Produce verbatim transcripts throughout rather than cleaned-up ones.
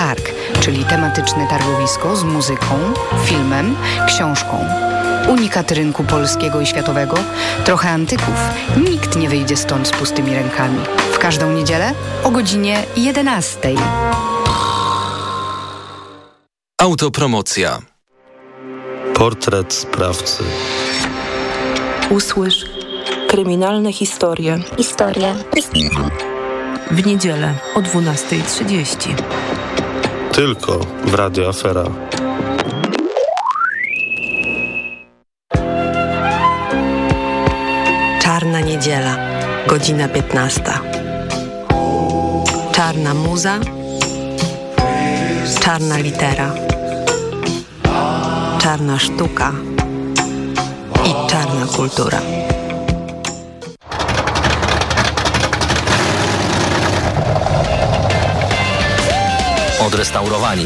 Targ, czyli tematyczne targowisko z muzyką, filmem, książką. Unikat rynku polskiego i światowego, trochę antyków. Nikt nie wyjdzie stąd z pustymi rękami. W każdą niedzielę o godzinie jedenastej. Autopromocja. Portret sprawcy. Usłysz kryminalne historie. Historie. W niedzielę o dwunasta trzydzieści. Tylko w Radio Afera. Czarna niedziela, godzina piętnasta. Czarna muza, czarna litera, czarna sztuka i czarna kultura. Odrestaurowani.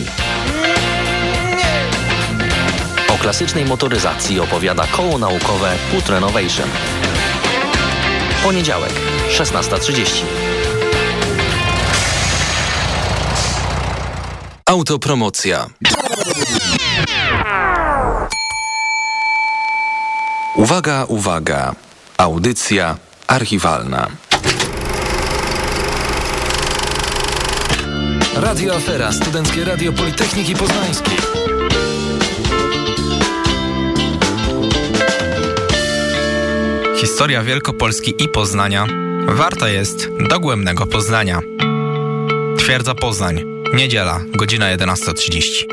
O klasycznej motoryzacji opowiada koło naukowe Put Renovation. Poniedziałek, szesnasta trzydzieści. Autopromocja. Uwaga, uwaga. Audycja archiwalna. Radio Afera, Studenckie Radio Politechniki Poznańskiej. Historia Wielkopolski i Poznania warta jest dogłębnego poznania. Twierdza Poznań, niedziela, godzina jedenasta trzydzieści.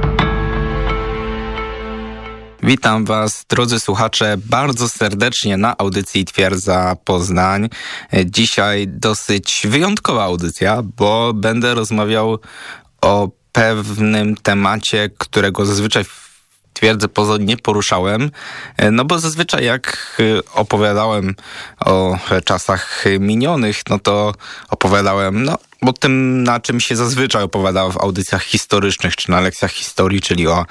Witam Was, drodzy słuchacze, bardzo serdecznie na audycji Twierdza Poznań. Dzisiaj dosyć wyjątkowa audycja, bo będę rozmawiał o pewnym temacie, którego zazwyczaj w Twierdzy Poznań nie poruszałem, no bo zazwyczaj jak opowiadałem o czasach minionych, no to opowiadałem no, o tym, na czym się zazwyczaj opowiadało w audycjach historycznych, czy na lekcjach historii, czyli o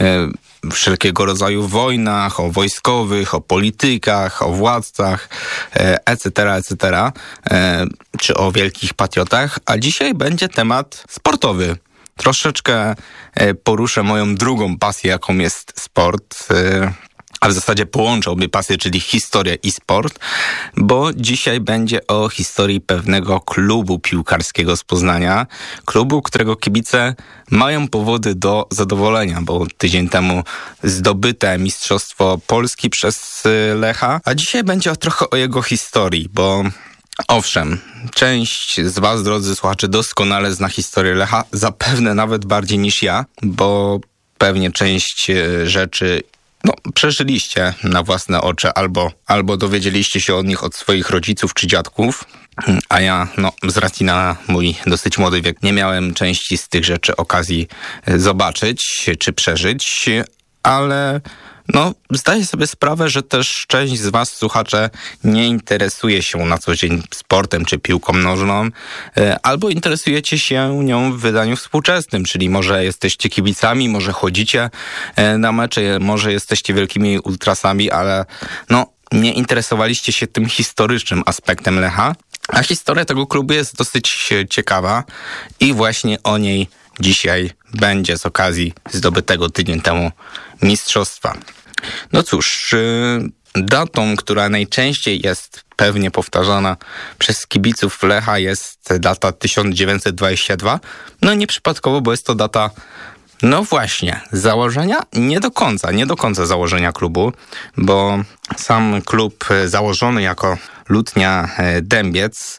e, wszelkiego rodzaju wojnach, o wojskowych, o politykach, o władcach, e, et cetera, et cetera, e, czy o wielkich patriotach, a dzisiaj będzie temat sportowy. Troszeczkę poruszę moją drugą pasję, jaką jest sport, a w zasadzie połączę obie pasje, czyli historię i sport, bo dzisiaj będzie o historii pewnego klubu piłkarskiego z Poznania, klubu, którego kibice mają powody do zadowolenia, bo tydzień temu zdobyte Mistrzostwo Polski przez Lecha, a dzisiaj będzie trochę o jego historii, bo owszem, część z Was, drodzy słuchacze, doskonale zna historię Lecha, zapewne nawet bardziej niż ja, bo pewnie część rzeczy no, przeżyliście na własne oczy albo, albo dowiedzieliście się o nich od swoich rodziców czy dziadków, a ja no, z racji na mój dosyć młody wiek nie miałem części z tych rzeczy okazji zobaczyć czy przeżyć, ale no, zdaję sobie sprawę, że też część z Was, słuchacze, nie interesuje się na co dzień sportem czy piłką nożną, albo interesujecie się nią w wydaniu współczesnym, czyli może jesteście kibicami, może chodzicie na mecze, może jesteście wielkimi ultrasami, ale no, nie interesowaliście się tym historycznym aspektem Lecha, a historia tego klubu jest dosyć ciekawa i właśnie o niej dzisiaj będzie z okazji zdobytego tydzień temu mistrzostwa. No cóż, datą, która najczęściej jest pewnie powtarzana przez kibiców Lecha, jest data tysiąc dziewięćset dwadzieścia dwa. No nieprzypadkowo, bo jest to data, no właśnie, założenia? Nie do końca, nie do końca założenia klubu, bo sam klub założony jako Lutnia Dębiec,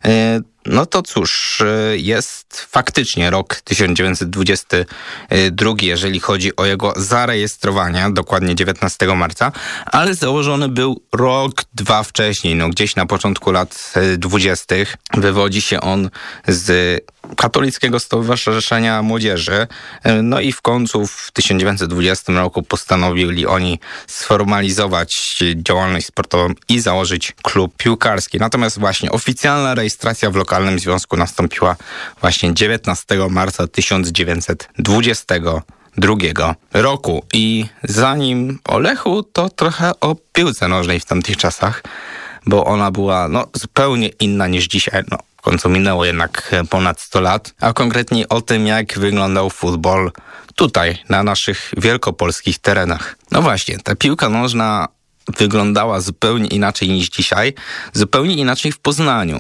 no to cóż, jest faktycznie rok tysiąc dziewięćset dwudziesty drugi, jeżeli chodzi o jego zarejestrowanie, dokładnie dziewiętnastego marca, ale założony był rok, dwa wcześniej, no gdzieś na początku lat dwudziestych. Wywodzi się on z Katolickiego Stowarzyszenia Młodzieży, no i w końcu w tysiąc dziewięćset dwudziestym roku postanowili oni sformalizować działalność sportową i założyć klub piłkarski. Natomiast właśnie oficjalna rejestracja w lokalnym związku nastąpiła właśnie dziewiętnastego marca tysiąc dziewięćset dwudziestego drugiego roku. I zanim o Lechu, to trochę o piłce nożnej w tamtych czasach, bo ona była no, zupełnie inna niż dzisiaj. No, końcu minęło jednak ponad sto lat, a konkretniej o tym, jak wyglądał futbol tutaj, na naszych wielkopolskich terenach. No właśnie, ta piłka nożna wyglądała zupełnie inaczej niż dzisiaj, zupełnie inaczej w Poznaniu,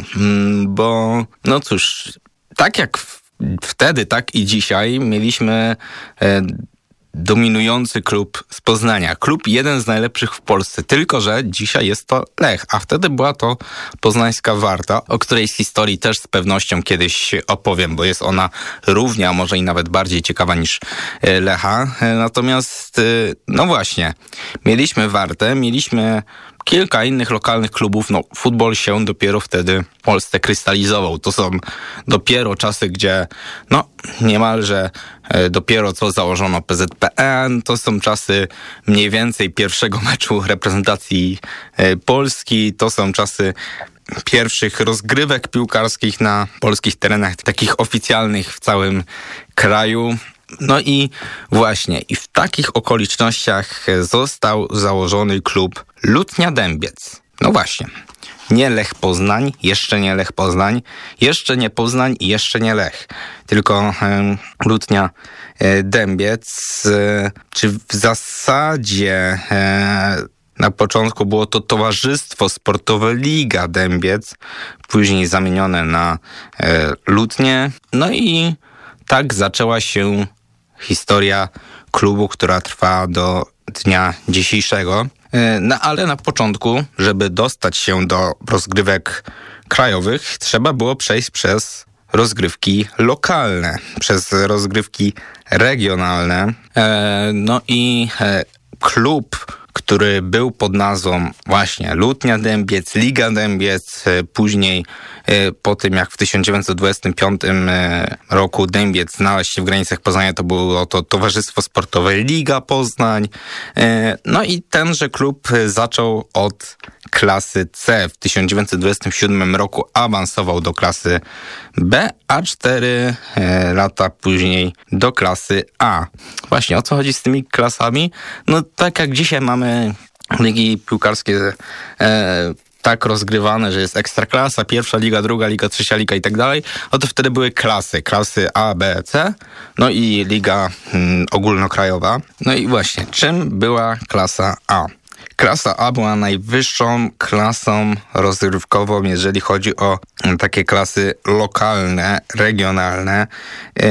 bo no cóż, tak jak wtedy, tak i dzisiaj mieliśmy e, dominujący klub z Poznania. Klub jeden z najlepszych w Polsce, tylko że dzisiaj jest to Lech, a wtedy była to poznańska Warta, o której z historii też z pewnością kiedyś opowiem, bo jest ona równia, może i nawet bardziej ciekawa niż Lecha. Natomiast, no właśnie, mieliśmy Wartę, mieliśmy kilka innych lokalnych klubów. No, futbol się dopiero wtedy w Polsce krystalizował. To są dopiero czasy, gdzie no niemalże e, dopiero co założono P Z P N. To są czasy mniej więcej pierwszego meczu reprezentacji e, Polski. To są czasy pierwszych rozgrywek piłkarskich na polskich terenach, takich oficjalnych w całym kraju. No i właśnie, i w takich okolicznościach został założony klub Lutnia Dębiec. No właśnie, nie Lech Poznań, jeszcze nie Lech Poznań, jeszcze nie Poznań i jeszcze nie Lech, tylko e, Lutnia e, Dębiec. E, czy w zasadzie e, na początku było to Towarzystwo Sportowe Liga Dębiec, później zamienione na e, Lutnię. No i tak zaczęła się historia klubu, która trwa do dnia dzisiejszego. No ale na początku, żeby dostać się do rozgrywek krajowych, trzeba było przejść przez rozgrywki lokalne, przez rozgrywki regionalne. No i klub, który był pod nazwą właśnie Lutnia Dębiec, Liga Dębiec, później po tym jak w tysiąc dziewięćset dwudziestym piątym roku Dębiec znalazł się w granicach Poznania, to było to Towarzystwo Sportowe Liga Poznań. No i tenże klub zaczął od klasy C. W tysiąc dziewięćset dwudziestym siódmym roku awansował do klasy B, a cztery lata później do klasy A. Właśnie, o co chodzi z tymi klasami? No tak jak dzisiaj mamy ligi piłkarskie e, tak rozgrywane, że jest ekstraklasa, pierwsza liga, druga liga, trzecia liga i tak dalej, no to wtedy były klasy, klasy A, B, C, no i liga mm, ogólnokrajowa. No i właśnie, czym była klasa A? Klasa A była najwyższą klasą rozgrywkową, jeżeli chodzi o takie klasy lokalne, regionalne.